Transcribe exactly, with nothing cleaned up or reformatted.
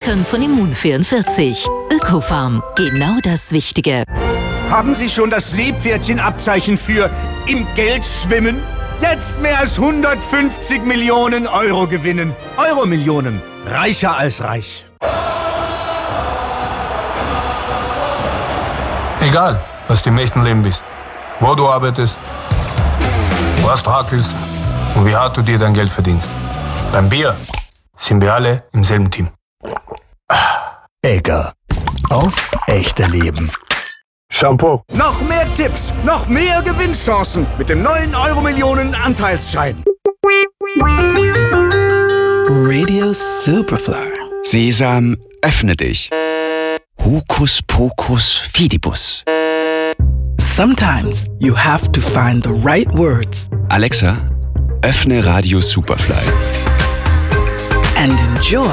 Makern von Immun vierundvierzig. Ökofarm, genau das Wichtige. Haben Sie schon das Seepferdchenabzeichen für im Geld schwimmen? Jetzt mehr als hundertfünfzig Millionen Euro gewinnen. Euro-Millionen. Reicher als reich. Egal, was du im echten Leben bist, wo du arbeitest, was du hackelst und wie hart du dir dein Geld verdienst. Beim Bier sind wir alle im selben Team. Egger. Aufs echte Leben. Shampoo. Noch mehr Tipps, noch mehr Gewinnchancen mit dem neuen Euro-Millionen-Anteilsschein. Radio Superfly. Sesam, öffne dich. Hokus Pokus Fidibus. Sometimes you have to find the right words. Alexa, öffne Radio Superfly. And enjoy